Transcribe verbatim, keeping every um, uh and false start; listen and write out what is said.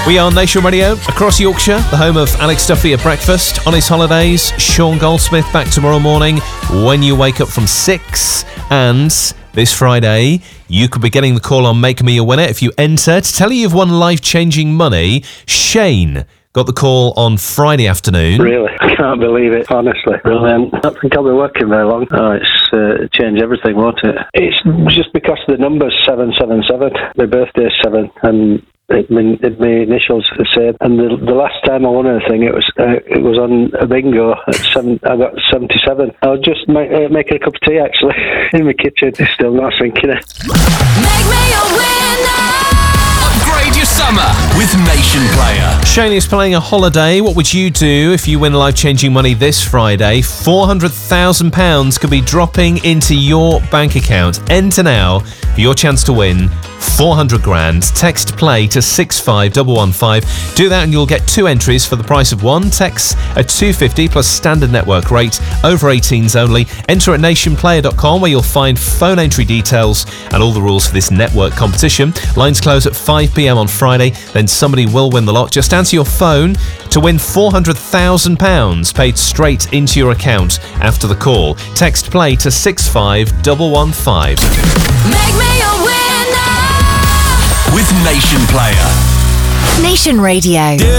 We are Nation Radio, across Yorkshire, the home of Alex Duffy at breakfast. On his holidays, Sean Goldsmith back tomorrow morning when you wake up from six. And this Friday, you could be getting the call on Make Me a Winner if you enter. To tell you you've won life-changing money, Shane got the call on Friday afternoon. Really? I can't believe it, honestly. Brilliant. I don't think I'll be working very long. Oh, it's uh, changed everything, won't it? It's just because of the numbers, seven seven seven. My birthday's seven, and It, my, my initials are the same, and the, the last time I won anything, it was uh, it was on a bingo at seven. I got seventy-seven. I was just make, uh, making a cup of tea actually in my kitchen. It's still not sinking it. Make me a winner. Upgrade your summer with Nation Player. Shane is playing a holiday. What would you do if you win life-changing money this Friday? four hundred thousand pounds could be dropping into your bank account. Enter now for your chance to win four hundred grand. Text play to six five one one five. Do that and you'll get two entries for the price of one. Text at two fifty plus standard network rate. Over eighteens only. Enter at nation player dot com where you'll find phone entry details and all the rules for this network competition. Lines close at five p.m. on Friday. Then somebody will win the lot. Just answer your phone to win four hundred thousand pounds paid straight into your account after the call. Text play to six five one one five. Make me a winner. With Nation Player. Nation Radio.